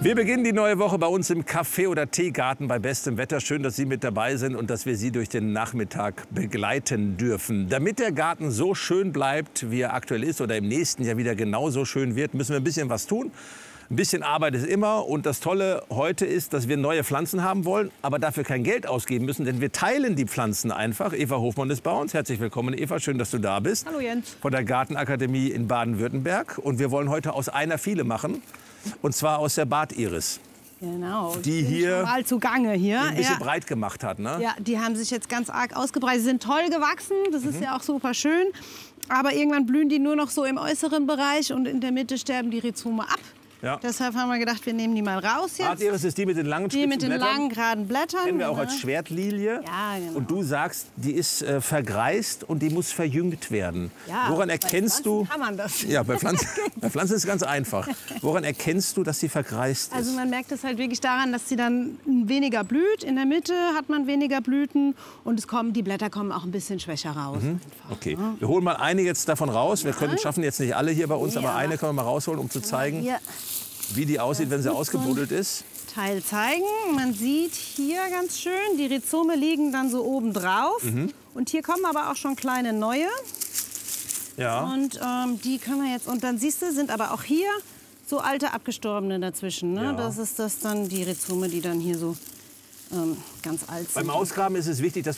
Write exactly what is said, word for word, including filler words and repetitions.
Wir beginnen die neue Woche bei uns im Kaffee- oder Teegarten bei bestem Wetter. Schön, dass Sie mit dabei sind und dass wir Sie durch den Nachmittag begleiten dürfen. Damit der Garten so schön bleibt, wie er aktuell ist oder im nächsten Jahr wieder genauso schön wird, müssen wir ein bisschen was tun. Ein bisschen Arbeit ist immer. Und das Tolle heute ist, dass wir neue Pflanzen haben wollen, aber dafür kein Geld ausgeben müssen, denn wir teilen die Pflanzen einfach. Eva Hofmann ist bei uns. Herzlich willkommen, Eva. Schön, dass du da bist. Hallo, Jens. Von der Gartenakademie in Baden-Württemberg. Und wir wollen heute aus einer viele machen. Und zwar aus der Bad-Iris. Genau. Die hier mal zugange hier. ein bisschen ja. breit gemacht hat, ne? Ja, die haben sich jetzt ganz arg ausgebreitet. Sie sind toll gewachsen, das ist mhm. ja auch super schön. Aber irgendwann blühen die nur noch so im äußeren Bereich und in der Mitte sterben die Rhizome ab. Ja. Deshalb haben wir gedacht, wir nehmen die mal raus jetzt. Bad-Iris ist die mit den langen, Die spitzen mit den Blättern. langen, geraden Blättern. Kennen wir auch ne? als Schwertlilie. Ja, genau. Und du sagst, die ist äh, vergreist und die muss verjüngt werden. Ja, Woran bei erkennst Pflanzen du? kann man das. Ja, bei Pflanzen, bei Pflanzen ist es ganz einfach. Woran erkennst du, dass sie vergreist ist? Also man merkt es halt wirklich daran, dass sie dann weniger blüht. In der Mitte hat man weniger Blüten und es kommen, die Blätter kommen auch ein bisschen schwächer raus. Mhm. Okay, wir holen mal eine jetzt davon raus. Wir können, schaffen jetzt nicht alle hier bei uns, Ja. aber eine können wir mal rausholen, um zu zeigen, Hier. wie die aussieht, wenn sie ausgebuddelt ist. Teil zeigen. Man sieht hier ganz schön, die Rhizome liegen dann so oben drauf. Mhm. Und hier kommen aber auch schon kleine neue. Ja. Und ähm, die können wir jetzt, und dann siehst du, sind aber auch hier so alte abgestorbene dazwischen. Ne? Ja. Das ist das dann die Rhizome, die dann hier so ähm, ganz alt sind. Beim Ausgraben ist es wichtig, dass